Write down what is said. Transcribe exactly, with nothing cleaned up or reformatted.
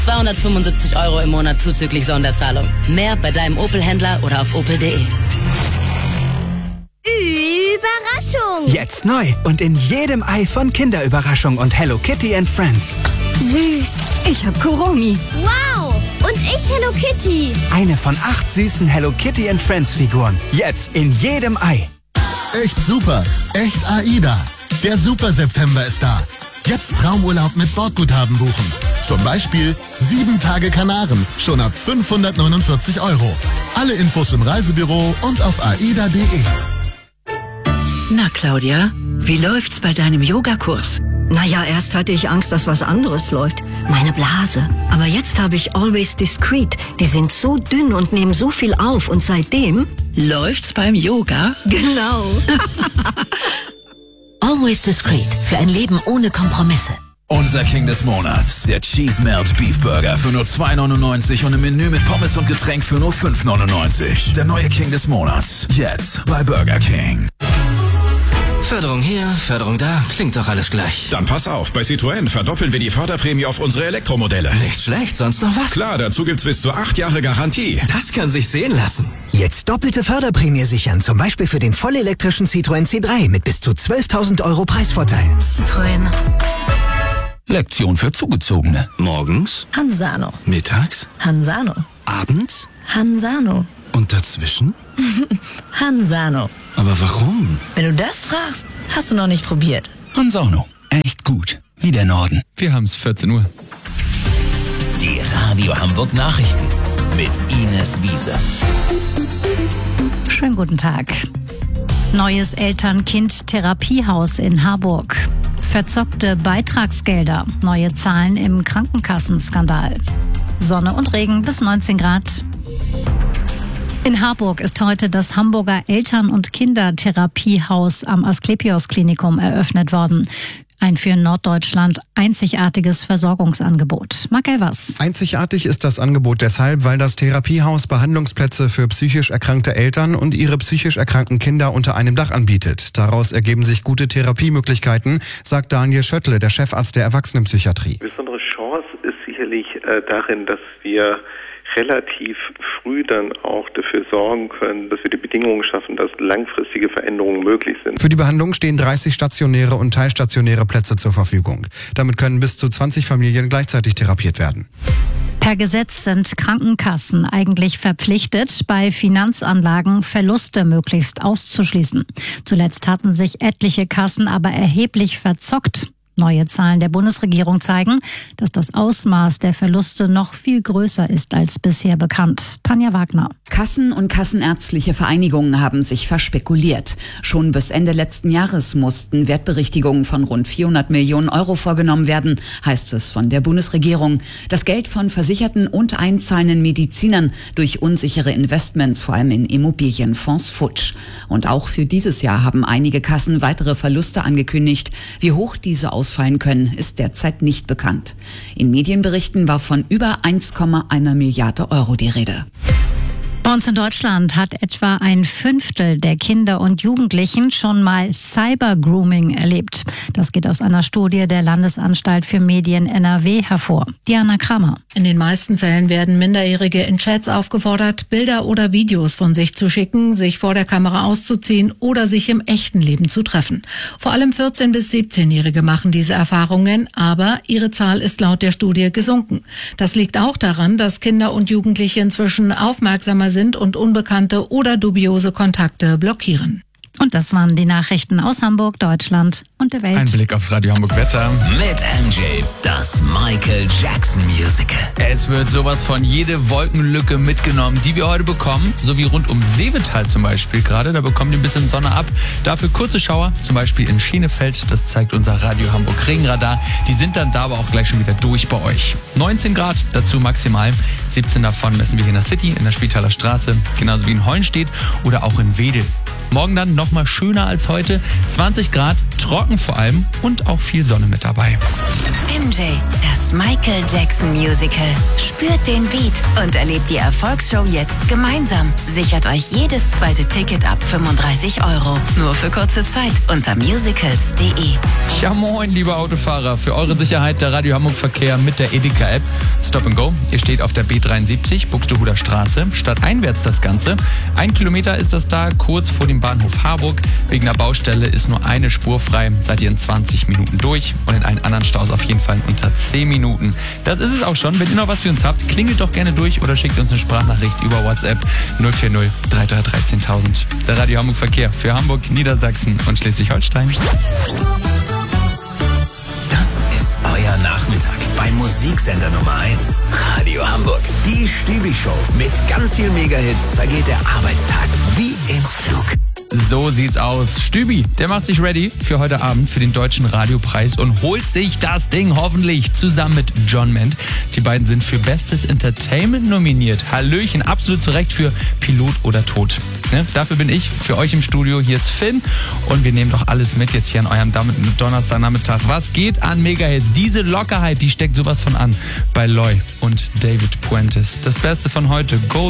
zweihundertfünfundsiebzig Euro im Monat zuzüglich Sonderzahlung. Mehr bei deinem Opel-Händler oder auf opel punkt de. Überraschung! Jetzt neu und in jedem Ei von Kinderüberraschung und Hello Kitty and Friends. Süß! Ich hab Kuromi. Wow! Und ich Hello Kitty. Eine von acht süßen Hello Kitty and Friends Figuren. Jetzt in jedem Ei. Echt super! Echt AIDA! Der Super September ist da. Jetzt Traumurlaub mit Bordguthaben buchen. Zum Beispiel sieben Tage Kanaren, schon ab fünfhundertneunundvierzig Euro. Alle Infos im Reisebüro und auf aida punkt de. Na, Claudia, wie läuft's bei deinem Yogakurs? Naja, erst hatte ich Angst, dass was anderes läuft. Meine Blase. Aber jetzt habe ich Always Discreet. Die sind so dünn und nehmen so viel auf. Und seitdem... Läuft's beim Yoga? Genau. Always Discreet. Für ein Leben ohne Kompromisse. Unser King des Monats. Der Cheese Melt Beef Burger für nur zwei neunundneunzig und ein Menü mit Pommes und Getränk für nur fünf neunundneunzig. Der neue King des Monats. Jetzt bei Burger King. Förderung hier, Förderung da, klingt doch alles gleich. Dann pass auf, bei Citroën verdoppeln wir die Förderprämie auf unsere Elektromodelle. Nicht schlecht, sonst noch was? Klar, dazu gibt's bis zu acht Jahre Garantie. Das kann sich sehen lassen. Jetzt doppelte Förderprämie sichern, zum Beispiel für den vollelektrischen Citroën C drei mit bis zu zwölftausend Euro Preisvorteil. Citroën. Lektion für Zugezogene. Morgens Hansano. Mittags Hansano. Abends Hansano. Und dazwischen? Hansano. Aber warum? Wenn du das fragst, hast du noch nicht probiert. Hansano. Echt gut. Wie der Norden. Wir haben's vierzehn Uhr. Die Radio Hamburg Nachrichten mit Ines Wiese. Schönen guten Tag. Neues Eltern-Kind-Therapiehaus in Harburg. Verzockte Beitragsgelder. Neue Zahlen im Krankenkassenskandal. Sonne und Regen bis neunzehn Grad. In Harburg ist heute das Hamburger Eltern- und Kindertherapiehaus am Asklepios-Klinikum eröffnet worden. Ein für Norddeutschland einzigartiges Versorgungsangebot. Marc Elvers. Einzigartig ist das Angebot deshalb, weil das Therapiehaus Behandlungsplätze für psychisch erkrankte Eltern und ihre psychisch erkrankten Kinder unter einem Dach anbietet. Daraus ergeben sich gute Therapiemöglichkeiten, sagt Daniel Schöttle, der Chefarzt der Erwachsenenpsychiatrie. Eine besondere Chance ist sicherlich äh, darin, dass wir relativ früh dann auch dafür sorgen können, dass wir die Bedingungen schaffen, dass langfristige Veränderungen möglich sind. Für die Behandlung stehen dreißig stationäre und teilstationäre Plätze zur Verfügung. Damit können bis zu zwanzig Familien gleichzeitig therapiert werden. Per Gesetz sind Krankenkassen eigentlich verpflichtet, bei Finanzanlagen Verluste möglichst auszuschließen. Zuletzt hatten sich etliche Kassen aber erheblich verzockt. Neue Zahlen der Bundesregierung zeigen, dass das Ausmaß der Verluste noch viel größer ist als bisher bekannt. Tanja Wagner. Kassen und kassenärztliche Vereinigungen haben sich verspekuliert. Schon bis Ende letzten Jahres mussten Wertberichtigungen von rund vierhundert Millionen Euro vorgenommen werden, heißt es von der Bundesregierung. Das Geld von versicherten und einzahlenden Medizinern durch unsichere Investments, vor allem in Immobilienfonds, futsch. Und auch für dieses Jahr haben einige Kassen weitere Verluste angekündigt. Wie hoch diese ausfallen können, ist derzeit nicht bekannt. In Medienberichten war von über eins Komma eins Milliarde Euro die Rede. Bei uns in Deutschland hat etwa ein Fünftel der Kinder und Jugendlichen schon mal Cyber-Grooming erlebt. Das geht aus einer Studie der Landesanstalt für Medien N R W hervor. Diana Kramer. In den meisten Fällen werden Minderjährige in Chats aufgefordert, Bilder oder Videos von sich zu schicken, sich vor der Kamera auszuziehen oder sich im echten Leben zu treffen. Vor allem vierzehn- bis siebzehnjährige machen diese Erfahrungen, aber ihre Zahl ist laut der Studie gesunken. Das liegt auch daran, dass Kinder und Jugendliche inzwischen aufmerksamer sind und unbekannte oder dubiose Kontakte blockieren. Und das waren die Nachrichten aus Hamburg, Deutschland und der Welt. Ein Blick aufs Radio Hamburg Wetter. Mit M J, das Michael Jackson Musical. Es wird sowas von jede Wolkenlücke mitgenommen, die wir heute bekommen. So wie rund um Seevetal zum Beispiel gerade. Da bekommen wir ein bisschen Sonne ab. Dafür kurze Schauer, zum Beispiel in Schenefeld. Das zeigt unser Radio Hamburg Regenradar. Die sind dann da aber auch gleich schon wieder durch bei euch. neunzehn Grad, dazu maximal. siebzehn davon messen wir hier in der City, in der Spitaler Straße. Genauso wie in Hollenstedt oder auch in Wedel. Morgen dann nochmal schöner als heute. zwanzig Grad, trocken vor allem und auch viel Sonne mit dabei. M J, das Michael Jackson Musical. Spürt den Beat und erlebt die Erfolgsshow jetzt gemeinsam. Sichert euch jedes zweite Ticket ab fünfunddreißig Euro. Nur für kurze Zeit unter musicals punkt de. Ja moin, liebe Autofahrer. Für eure Sicherheit der Radio Hamburg Verkehr mit der Edeka App. Stop and Go, ihr steht auf der B dreiundsiebzig, Buxtehuder Straße, stadteinwärts das Ganze. Ein Kilometer ist das da, kurz vor dem Bahnhof Harburg. Wegen der Baustelle ist nur eine Spur frei, seid ihr in zwanzig Minuten durch und in allen anderen Staus auf jeden Fall in unter zehn Minuten. Das ist es auch schon. Wenn ihr noch was für uns habt, klingelt doch gerne durch oder schickt uns eine Sprachnachricht über WhatsApp null vier null drei drei drei zehntausend. Der Radio Hamburg Verkehr für Hamburg, Niedersachsen und Schleswig-Holstein. Das ist euer Nachmittag beim Musiksender Nummer eins, Radio Hamburg. Die Stübi-Show. Mit ganz viel Megahits vergeht der Arbeitstag wie im Flug. So sieht's aus. Stübi, der macht sich ready für heute Abend für den Deutschen Radiopreis und holt sich das Ding hoffentlich zusammen mit John Ment. Die beiden sind für Bestes Entertainment nominiert. Hallöchen, absolut zu Recht für Pilot oder Tod. Ne? Dafür bin ich für euch im Studio. Hier ist Finn und wir nehmen doch alles mit jetzt hier an eurem Donnerstagnachmittag. Was geht an Megahits? Diese Lockerheit, die steckt sowas von an bei Loy und David Puentes. Das Beste von heute, Go